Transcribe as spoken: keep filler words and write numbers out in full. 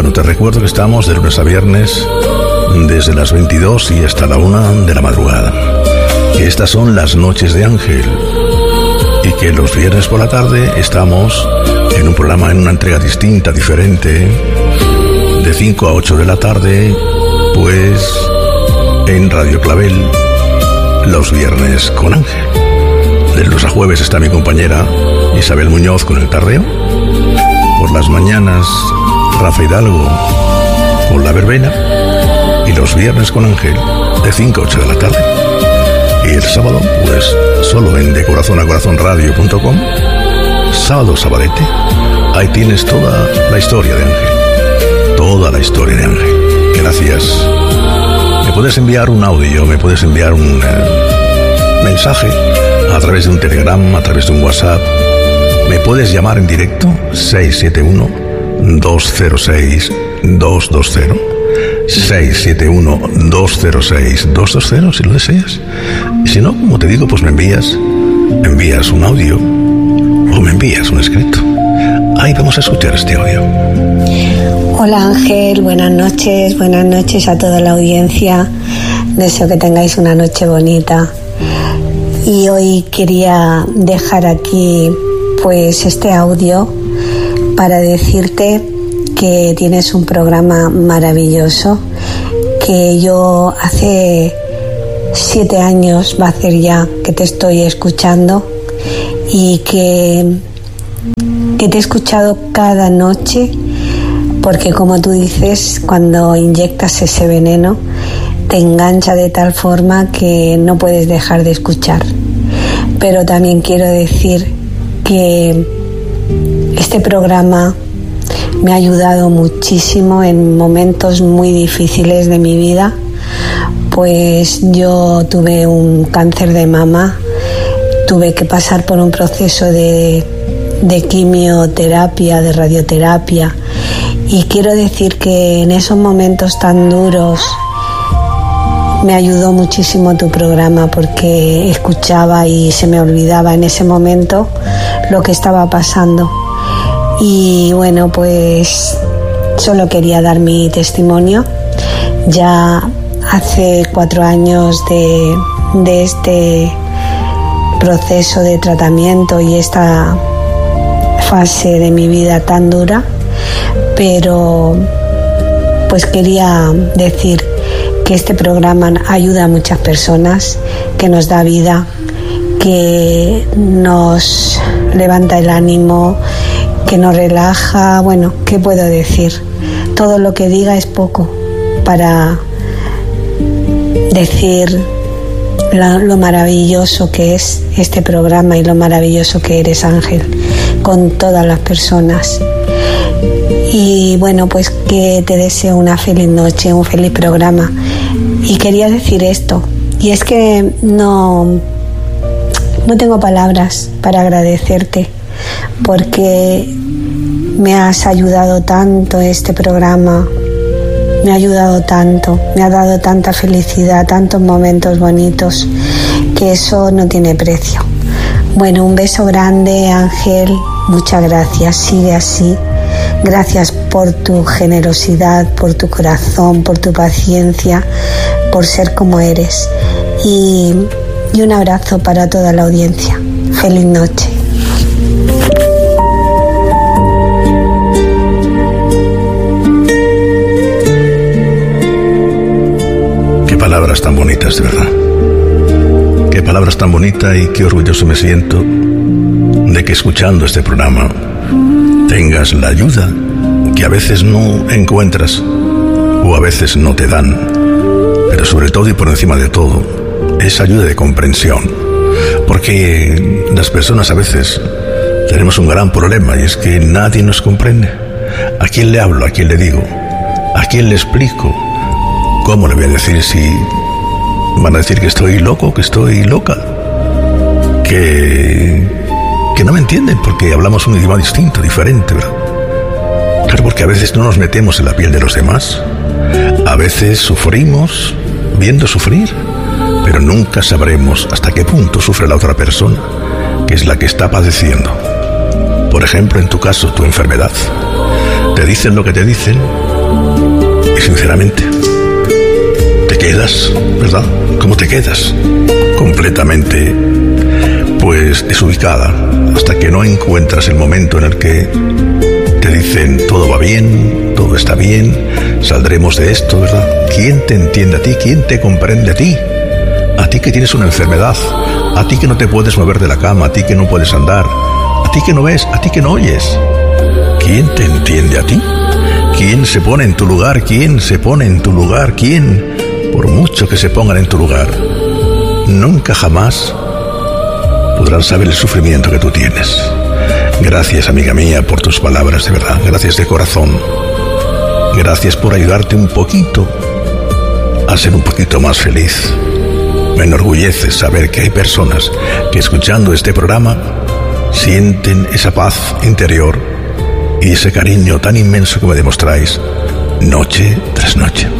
Bueno, te recuerdo que estamos de lunes a viernes desde las veintidós y hasta la una de la madrugada. Que estas son las noches de Ángel y que los viernes por la tarde estamos en un programa, en una entrega distinta, diferente, de cinco a ocho de la tarde, pues en Radio Clavel, los viernes con Ángel. De lunes a jueves está mi compañera Isabel Muñoz con el Tardeo. Por las mañanas, Rafa Hidalgo con la verbena. Y los viernes con Ángel, de cinco a ocho de la tarde. Y el sábado, pues, solo en de corazón a corazón radio punto com. Sábado Sabadete. Ahí tienes toda la historia de Ángel. Toda la historia de Ángel. Gracias. Me puedes enviar un audio, me puedes enviar un eh, mensaje a través de un Telegram, a través de un WhatsApp. Me puedes llamar en directo seis siete uno, dos cero seis, dos dos cero. seis siete uno, dos cero seis, dos dos cero si lo deseas. Y si no, como te digo, pues me envías me envías un audio o me envías un escrito. Ahí vamos a escuchar este audio. Hola Ángel, buenas noches, buenas noches a toda la audiencia. Deseo que tengáis una noche bonita. Y hoy quería dejar aquí pues este audio para decirte que tienes un programa maravilloso, que yo hace siete años va a hacer ya que te estoy escuchando y que, que te he escuchado cada noche, porque como tú dices, cuando inyectas ese veneno te engancha de tal forma que no puedes dejar de escuchar. Pero también quiero decir que este programa me ha ayudado muchísimo en momentos muy difíciles de mi vida, pues yo tuve un cáncer de mama, tuve que pasar por un proceso de, de quimioterapia, de radioterapia, y quiero decir que en esos momentos tan duros me ayudó muchísimo tu programa, porque escuchaba y se me olvidaba en ese momento lo que estaba pasando. Y bueno, pues solo quería dar mi testimonio. Ya hace cuatro años de, de este proceso de tratamiento y esta fase de mi vida tan dura, pero pues quería decir que este programa ayuda a muchas personas, que nos da vida, que nos levanta el ánimo, que nos relaja. Bueno, ¿qué puedo decir? Todo lo que diga es poco para decir lo, lo maravilloso que es este programa y lo maravilloso que eres, Ángel, con todas las personas. Y bueno, pues que te deseo una feliz noche, un feliz programa. Y quería decir esto, y es que no, no tengo palabras para agradecerte, porque me has ayudado tanto este programa, me ha ayudado tanto, me ha dado tanta felicidad, tantos momentos bonitos, que eso no tiene precio. Bueno, un beso grande, Ángel, muchas gracias, sigue así. Gracias por tu generosidad, por tu corazón, por tu paciencia, por ser como eres. Y, y un abrazo para toda la audiencia. Feliz noche. Qué palabras tan bonitas, de verdad. Qué palabras tan bonitas, y qué orgulloso me siento de que escuchando este programa tengas la ayuda que a veces no encuentras o a veces no te dan, pero sobre todo y por encima de todo, esa ayuda de comprensión, porque las personas a veces tenemos un gran problema, y es que nadie nos comprende. ¿A quién le hablo? ¿A quién le digo? ¿A quién le explico? ¿Cómo le voy a decir si van a decir que estoy loco, que estoy loca? Que... que no me entienden porque hablamos un idioma distinto, diferente, ¿verdad? Claro, porque a veces no nos metemos en la piel de los demás. A veces sufrimos viendo sufrir, pero nunca sabremos hasta qué punto sufre la otra persona, que es la que está padeciendo. Por ejemplo, en tu caso, tu enfermedad. te dicen lo que te dicen y sinceramente te quedas, ¿verdad? ¿Cómo te quedas? Completamente, pues, desubicada, hasta que no encuentras el momento en el que te dicen todo va bien, todo está bien, saldremos de esto, ¿verdad? ¿Quién te entiende a ti? ¿Quién te comprende a ti? A ti que tienes una enfermedad, a ti que no te puedes mover de la cama, a ti que no puedes andar, a ti que no ves, a ti que no oyes. ¿Quién te entiende a ti? ¿Quién se pone en tu lugar? ¿Quién se pone en tu lugar? ¿Quién? Por mucho que se pongan en tu lugar, nunca jamás podrán saber el sufrimiento que tú tienes. Gracias, amiga mía, por tus palabras, de verdad. Gracias de corazón. Gracias por ayudarte un poquito a ser un poquito más feliz. Me enorgullece saber que hay personas que, escuchando este programa, sienten esa paz interior y ese cariño tan inmenso que me demostráis noche tras noche.